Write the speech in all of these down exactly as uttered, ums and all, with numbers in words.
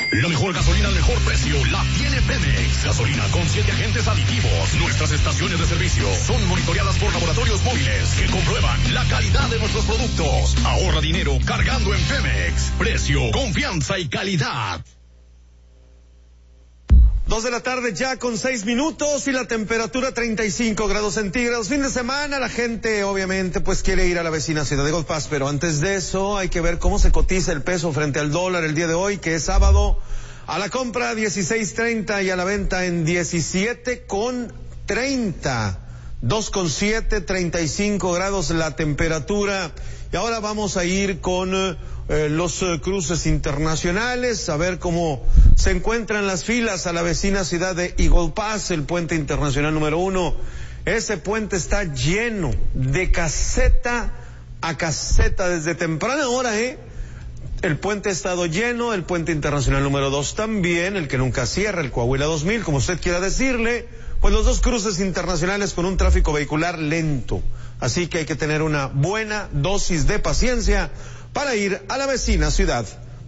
La mejor gasolina al mejor precio la tiene Pemex. Gasolina con siete agentes aditivos. Nuestras estaciones de servicio son monitoreadas por laboratorios móviles que comprueban la calidad de nuestros productos. Ahorra dinero cargando en Pemex. Precio, confianza y calidad. Dos de la tarde ya con seis minutos y la temperatura treinta y cinco grados centígrados. Fin de semana, la gente obviamente pues quiere ir a la vecina ciudad de Gold Pass, pero antes de eso hay que ver cómo se cotiza el peso frente al dólar el día de hoy, que es sábado. A la compra dieciséis treinta y a la venta en diecisiete con treinta. dos con siete, treinta y cinco grados la temperatura. Y ahora vamos a ir con eh, los eh, cruces internacionales, a ver cómo se encuentran las filas a la vecina ciudad de Eagle Pass, el puente internacional número uno. Ese puente está lleno de caseta a caseta desde temprana hora, ¿eh? El puente ha estado lleno, el puente internacional número dos también, el que nunca cierra, el Coahuila dos mil, como usted quiera decirle. Pues los dos cruces internacionales con un tráfico vehicular lento. Así que hay que tener una buena dosis de paciencia para ir a la vecina ciudad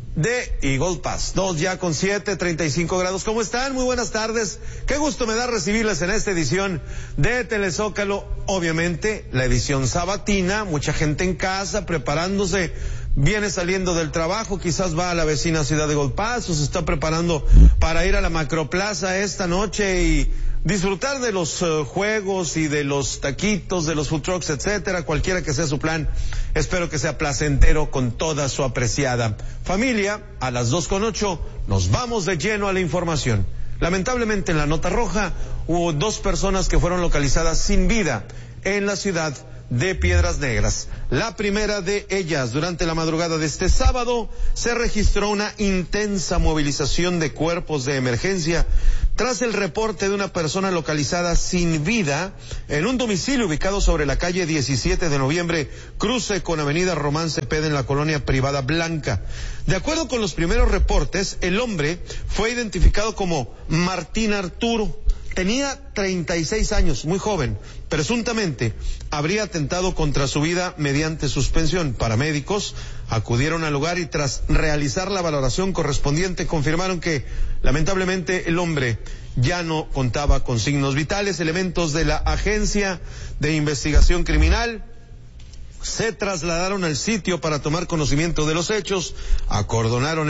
de Eagle Pass. Dos ya con siete, treinta y cinco grados. ¿Cómo están? Muy buenas tardes. Qué gusto me da recibirles en esta edición de Telezócalo. Obviamente, la edición sabatina, mucha gente en casa preparándose. Viene saliendo del trabajo, quizás va a la vecina ciudad de Gold Pass o se está preparando para ir a la Macroplaza esta noche y disfrutar de los uh, juegos y de los taquitos, de los food trucks, etcétera, cualquiera que sea su plan. Espero que sea placentero con toda su apreciada familia. A las dos con ocho nos vamos de lleno a la información. Lamentablemente en la nota roja hubo dos personas que fueron localizadas sin vida en la ciudad de Piedras Negras. La primera de ellas, durante la madrugada de este sábado, se registró una intensa movilización de cuerpos de emergencia tras el reporte de una persona localizada sin vida en un domicilio ubicado sobre la calle diecisiete de noviembre, cruce con avenida Román Cepeda en la colonia privada Blanca. De acuerdo con los primeros reportes, el hombre fue identificado como Martín Arturo. Tenía treinta y seis años, muy joven. Presuntamente habría atentado contra su vida mediante suspensión. Paramédicos acudieron al lugar y tras realizar la valoración correspondiente confirmaron que lamentablemente el hombre ya no contaba con signos vitales. Elementos de la Agencia de Investigación Criminal se trasladaron al sitio para tomar conocimiento de los hechos, acordonaron